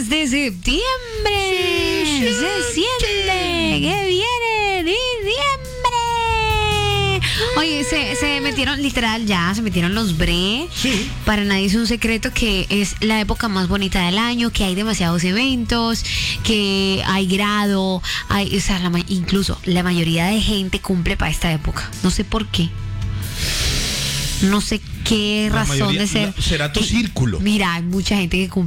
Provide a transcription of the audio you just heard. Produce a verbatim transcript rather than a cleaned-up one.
mes de septiembre. Sí, sí, se siente que viene diciembre. Oye, se, se metieron, literal, ya, se metieron los bre. Sí. Para nadie es un secreto que es la época más bonita del año, que hay demasiados eventos, que hay grado, hay, o sea, la, incluso la mayoría de gente cumple para esta época. No sé por qué. No sé qué La razón mayoría- de ser. la- será tu Eh, círculo. Mira, hay mucha gente que cumple